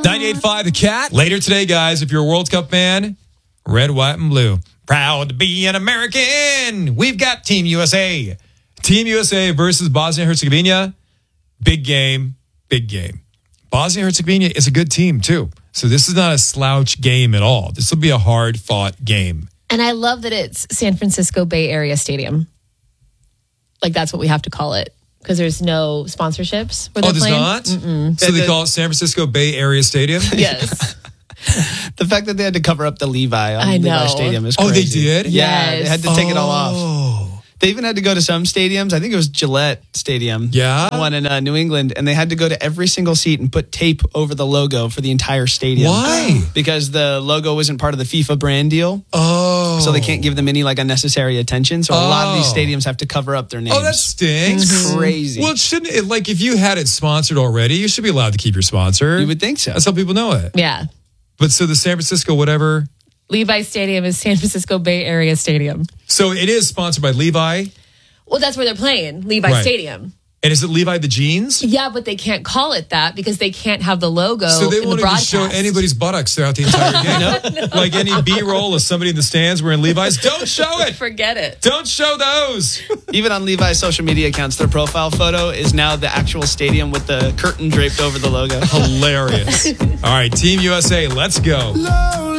98.5 The Cat. Later today, guys, if you're a World Cup fan, red, white, and blue. Proud to be an American. We've got Team USA. Team USA versus Bosnia-Herzegovina. Big game, big game. Bosnia-Herzegovina is a good team, too. So this is not a slouch game at all. This will be a hard-fought game. And I love that it's San Francisco Bay Area Stadium. Like, that's what we have to call it. Because there's no sponsorships where they're there's playing. not? Mm-mm. So they call it San Francisco Bay Area Stadium? Yes. The fact that they had to cover up the Levi on I Levi know. Stadium is Oh, crazy. they did? Yeah, Yes. they had to take it all off. Oh. They even had to go to some stadiums. I think it was Gillette Stadium. Yeah? One in New England. And they had to go to every single seat and put tape over the logo for the entire stadium. Why? Because the logo wasn't part of the FIFA brand deal. Oh. So they can't give them any like unnecessary attention. So a lot of these stadiums have to cover up their names. Oh, that stinks. It's crazy. Well, shouldn't it, like, if you had it sponsored already, you should be allowed to keep your sponsor. You would think so. That's how people know it. Yeah. But so the San Francisco whatever. Levi Stadium is San Francisco Bay Area Stadium. So it is sponsored by Levi. Well, that's where they're playing, Levi Right. Stadium. And is it Levi the jeans? Yeah, but they can't call it that because they can't have the logo So they in the won't even broadcast. show anybody's buttocks throughout the entire game. Like any B-roll of somebody in the stands wearing Levi's. Don't show it. Forget it. Don't show those. Even on Levi's social media accounts, their profile photo is now the actual stadium with the curtain draped over the logo. Hilarious. All right, Team USA, let's go.